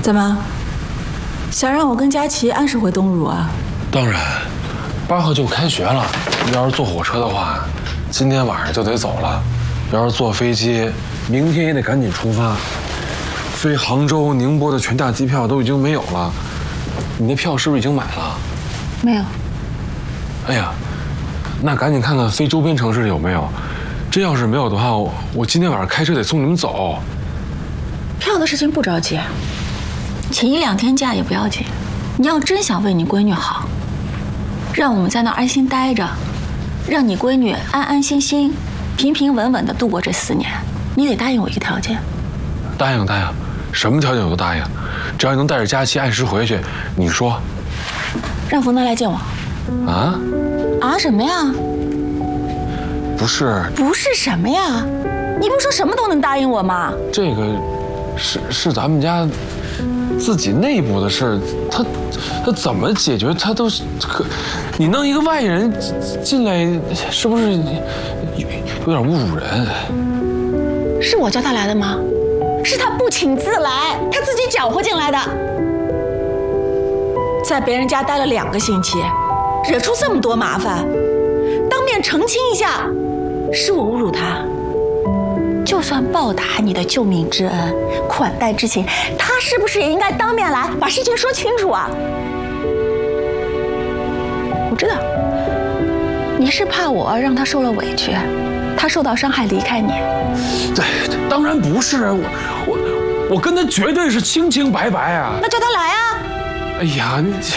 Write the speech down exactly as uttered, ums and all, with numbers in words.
怎么，想让我跟佳琪按时回东汝啊？ 当然，八号就开学了。要是坐火车的话，今天晚上就得走了；要是坐飞机，明天也得赶紧出发。飞杭州、宁波的全价机票都已经没有了。你那票是不是已经买了？ 没有。 哎呀，那赶紧看看飞周边城市有没有。真要是没有的话，我我今天晚上开车得送你们走。 票的事情不着急，请一两天假也不要紧。你要真想为你闺女好，让我们在那儿安心待着，让你闺女安安心心、平平稳稳地度过这四年，你得答应我一个条件。 答应答应，什么条件我都答应，只要你能带着佳琪按时回去。你说， 让冯德来见我。 啊？ 啊什么呀？ 不是。 不是什么呀？你不是说什么都能答应我吗？ 这个，是是咱们家自己内部的事，他他怎么解决，他都是可。你弄一个外人进来，是不是有有点侮辱人？ 是我叫他来的吗？是他不请自来，他自己搅和进来的。在别人家待了两个星期，惹出这么多麻烦，当面澄清一下，是我侮辱他。就算报答你的救命之恩、款待之情，他是不是也应该当面来把事情说清楚啊？我知道，你是怕我让他受了委屈，他受到伤害离开你。 对，当然不是，我我我跟他绝对是清清白白啊。 那叫他来啊！ 哎呀，你。